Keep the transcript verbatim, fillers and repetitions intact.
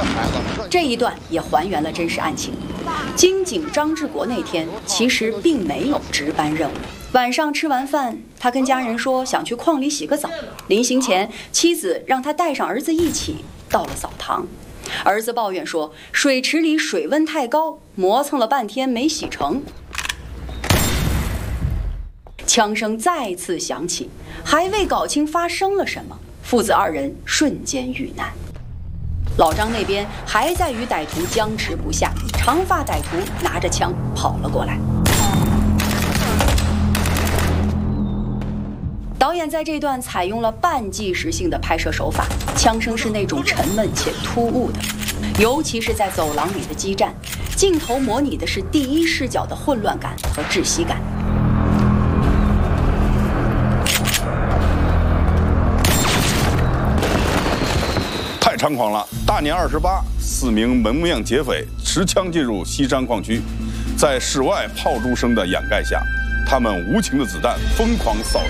孩子。 这一段也还原了真实案情。金警张志国那天其实并没有值班任务。晚上吃完饭，他跟家人说想去矿里洗个澡。临行前，妻子让他带上儿子一起到了澡堂。儿子抱怨说，水池里水温太高，磨蹭了半天没洗成。枪声再次响起，还未搞清发生了什么，父子二人瞬间遇难。老张那边还在与歹徒僵持不下，长发歹徒拿着枪跑了过来。导演在这段采用了半纪实性的拍摄手法，枪声是那种沉闷且突兀的，尤其是在走廊里的激战，镜头模拟的是第一视角的混乱感和窒息感。 太猖狂了！大年二十八，四名门面劫匪持枪进入西山矿区，在室外炮竹声的掩盖下，他们无情的子弹疯狂扫